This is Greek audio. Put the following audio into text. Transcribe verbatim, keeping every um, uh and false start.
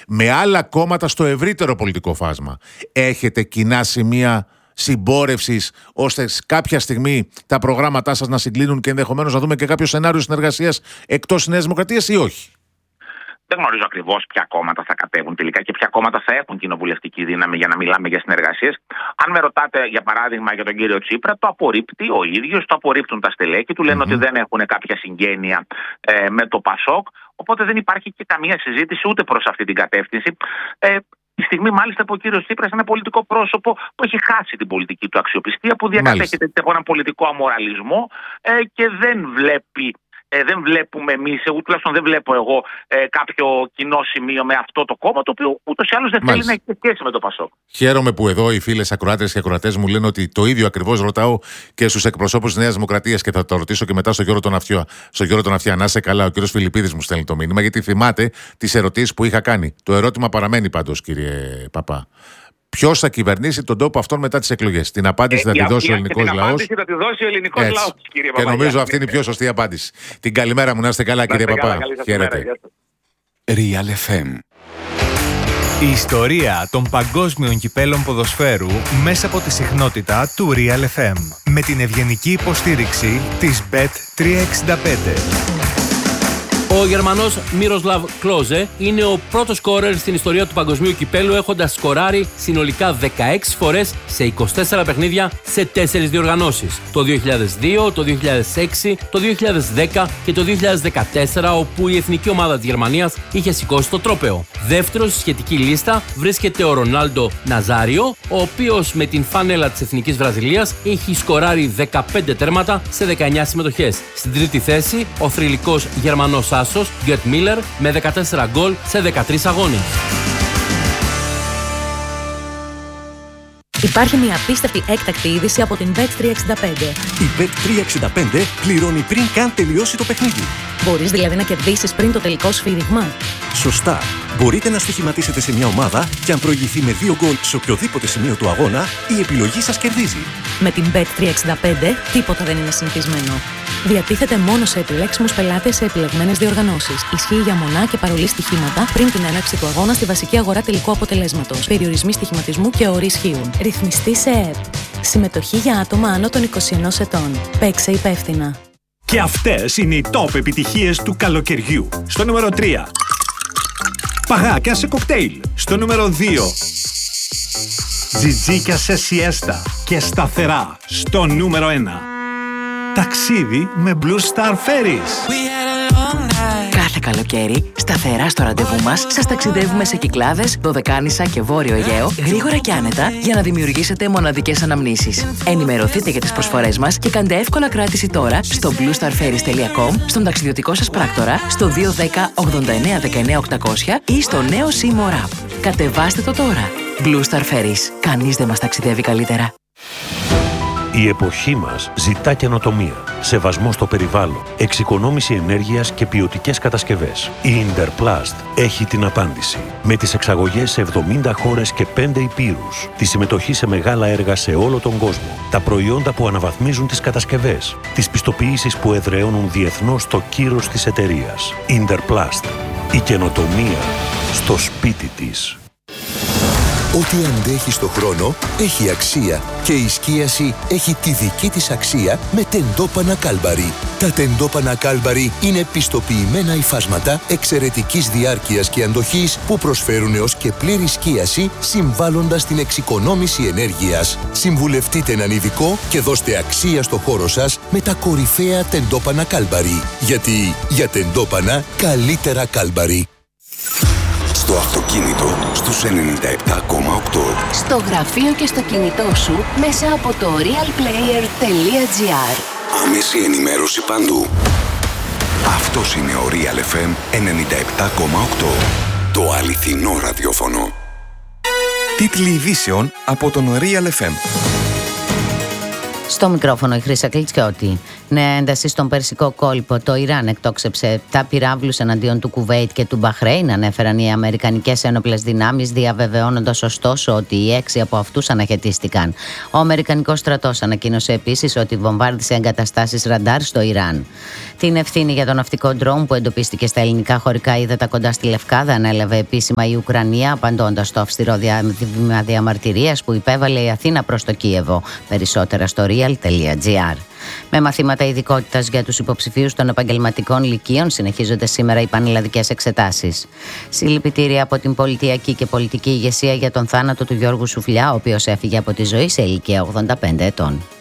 με άλλα κόμματα στο ευρύτερο πολιτικό φάσμα? Έχετε κοινά σημεία συμπόρευσης ώστε κάποια στιγμή τα προγράμματά σας να συγκλίνουν και ενδεχομένως να δούμε και κάποιο σενάριο συνεργασίας εκτός της Νέας Δημοκρατίας ή όχι? Δεν γνωρίζω ακριβώς ποια κόμματα θα κατέβουν τελικά και ποια κόμματα θα έχουν κοινοβουλευτική δύναμη για να μιλάμε για συνεργασίες. Αν με ρωτάτε, για παράδειγμα, για τον κύριο Τσίπρα, το απορρίπτει ο ίδιος, το απορρίπτουν τα στελέχη του, λένε mm-hmm. ότι δεν έχουν κάποια συγγένεια ε, με το Πασόκ. Οπότε δεν υπάρχει και καμία συζήτηση ούτε προς αυτή την κατεύθυνση. Ε, Τη στιγμή, μάλιστα, που ο κύριος Τσίπρας είναι ένα πολιτικό πρόσωπο που έχει χάσει την πολιτική του αξιοπιστία, που διακατέχεται από έναν πολιτικό αμοραλισμό ε, και δεν βλέπει. Ε, δεν βλέπουμε εμείς, εγώ τουλάχιστον δεν βλέπω εγώ ε, κάποιο κοινό σημείο με αυτό το κόμμα, το οποίο ούτως ή άλλως δεν θέλει να έχει σχέση με το Πασόκ. Χαίρομαι που εδώ οι φίλες ακροάτες και ακροατές μου λένε ότι το ίδιο ακριβώς ρωτάω και στους εκπροσώπους της Νέας Δημοκρατίας και θα το ρωτήσω και μετά στο Γιώργο τον Αυτιά. Στο Γιώργο τον Αυτιά, να είσαι καλά, ο κύριος Φιλιππίδης μου στέλνει το μήνυμα, γιατί θυμάται τις ερωτήσεις που είχα κάνει. Το ερώτημα παραμένει πάντως, κύριε Παπά. Ποιος θα κυβερνήσει τον τόπο αυτόν μετά τις εκλογές? Την απάντηση ε, θα τη δώσει ο ελληνικός λαός. Θα τη δώσει ο ελληνικός λαός, κύριε Παπά. Και νομίζω αυτή είναι η πιο σωστή απάντηση. Την καλημέρα μου, να είστε καλά, κύριε Παπά. Χαίρετε. Real εφ εμ. Η ιστορία των παγκόσμιων κυπέλων ποδοσφαίρου μέσα από τη συχνότητα του Real εφ εμ. Με την ευγενική υποστήριξη της μπετ τριακόσια εξήντα πέντε. Ο Γερμανός Μίροσλαβ Κλόζε είναι ο πρώτος σκόρερ στην ιστορία του παγκοσμίου κυπέλου, έχοντας σκοράρει συνολικά δεκαέξι φορές σε είκοσι τέσσερα παιχνίδια σε τέσσερις διοργανώσεις. Το δύο χιλιάδες δύο, το δύο χιλιάδες έξι, το δύο χιλιάδες δέκα και το δύο χιλιάδες δεκατέσσερα, όπου η εθνική ομάδα της Γερμανίας είχε σηκώσει το τρόπαιο. Δεύτερος στη σχετική λίστα βρίσκεται ο Ρονάλντο Ναζάριο, ο οποίος με την φανέλα της εθνικής Βραζιλίας έχει σκοράρει δεκαπέντε τέρματα σε δεκαεννιά συμμετοχές. Στην τρίτη θέση, ο θρυλικός Γερμανός άσος Γκέρτ Μίλερ με δεκατέσσερα γκολ σε δεκατρείς αγώνες. Υπάρχει μια απίστευτη έκτακτη είδηση από την μπετ τριακόσια εξήντα πέντε. Η μπετ τριακόσια εξήντα πέντε πληρώνει πριν καν τελειώσει το παιχνίδι. Μπορείς δηλαδή να κερδίσεις πριν το τελικό σφύριγμα? Σωστά. Μπορείτε να στοιχηματίσετε σε μια ομάδα και αν προηγηθεί με δύο γκολ σε οποιοδήποτε σημείο του αγώνα, η επιλογή σας κερδίζει. Με την μπετ τριακόσια εξήντα πέντε τίποτα δεν είναι συνηθισμένο. Διατίθεται μόνο σε επιλέξιμους πελάτες σε επιλεγμένες διοργανώσεις. Ισχύει για μονά και παρολί στοιχήματα πριν την έναρξη του αγώνα στη βασική αγορά τελικού αποτελέσματος. Περιορισμοί στοιχηματισμού και όροι ισχύουν. Ρυθμιστή σε ΕΕΠ. Συμμετοχή για άτομα άνω των είκοσι ενός ετών. Παίξε υπεύθυνα. Και αυτές είναι οι top επιτυχίες του καλοκαιριού. Στο νούμερο τρία. Παγάκια σε κοκτέιλ. Στο νούμερο δύο. Τζιτζίκια σε σιέστα και σταθερά. Στο νούμερο ένα. Ταξίδι με Blue Star Ferries. Κάθε καλοκαίρι, σταθερά στο ραντεβού μας, σας ταξιδεύουμε σε Κυκλάδες, Δωδεκάνησα και Βόρειο Αιγαίο, γρήγορα και άνετα, για να δημιουργήσετε μοναδικές αναμνήσεις. Ενημερωθείτε για τις προσφορές μας και κάντε εύκολα κράτηση τώρα στο μπλου σταρ φέρις τελεία κομ, στον ταξιδιωτικό σας πράκτορα, στο δύο ένα μηδέν ογδόντα εννέα δεκαεννέα οκτακόσια ή στο νέο SIM App. Κατεβάστε το τώρα. Blue Star Ferries. Κανείς δεν μας ταξιδεύει καλύτερα. Η εποχή μας ζητά καινοτομία, σεβασμό στο περιβάλλον, εξοικονόμηση ενέργειας και ποιοτικές κατασκευές. Η Interplast έχει την απάντηση. Με τις εξαγωγές σε εβδομήντα χώρες και πέντε υπήρους, τη συμμετοχή σε μεγάλα έργα σε όλο τον κόσμο, τα προϊόντα που αναβαθμίζουν τις κατασκευές, τις πιστοποιήσεις που εδραιώνουν διεθνώς το κύρος της εταιρείας. Interplast. Η καινοτομία στο σπίτι της. Ό,τι αντέχει στο χρόνο έχει αξία και η σκίαση έχει τη δική της αξία με τεντόπανα Κάλμπαρι. Τα τεντόπανα Κάλμπαρι είναι πιστοποιημένα υφάσματα εξαιρετικής διάρκειας και αντοχής που προσφέρουν έως και πλήρη σκίαση, συμβάλλοντας στην εξοικονόμηση ενέργειας. Συμβουλευτείτε έναν ειδικό και δώστε αξία στο χώρο σας με τα κορυφαία τεντόπανα Κάλμπαρι. Γιατί για τεντόπανα καλύτερα Κάλμπαρι. Στο αυτοκίνητο στους ενενήντα επτά κόμμα οκτώ. Στο γραφείο και στο κινητό σου μέσα από το realplayer τελεία gr. Άμεση ενημέρωση παντού. Αυτός είναι ο Real εφ εμ ενενήντα επτά κόμμα οκτώ. Το αληθινό ραδιόφωνο. Τίτλοι ειδήσεων από τον Real εφ εμ. Στο μικρόφωνο η Χρύσα Κλιτσιώτη. Νέα ένταση στον Περσικό κόλπο. Το Ιράν εκτόξευσε επτά πυράβλους εναντίον του Κουβέιτ και του Μπαχρέιν, ανέφεραν οι αμερικανικές ένοπλες δυνάμεις, διαβεβαιώνοντας ωστόσο ότι οι έξι από αυτούς αναχαιτίστηκαν. Ο αμερικανικός στρατός ανακοίνωσε επίσης ότι βομβάρδισε εγκαταστάσεις ραντάρ στο Ιράν. Την ευθύνη για το ναυτικό ντρόουν που εντοπίστηκε στα ελληνικά χωρικά ύδατα κοντά στη Λευκάδα ανέλαβε επίσημα η Ουκρανία, απαντώντας στο αυστηρό διάβημα διαμαρτυρίας που υπέβαλε η Αθήνα προς το Κίεβο. Περισσότερα στο real τελεία gr. Με μαθήματα ειδικότητας για τους υποψηφίους των επαγγελματικών λυκείων συνεχίζονται σήμερα οι πανελλαδικές εξετάσεις. Συλληπιτήρια από την πολιτιακή και πολιτική ηγεσία για τον θάνατο του Γιώργου Σουφλιά, ο οποίος έφυγε από τη ζωή σε ηλικία ογδόντα πέντε ετών.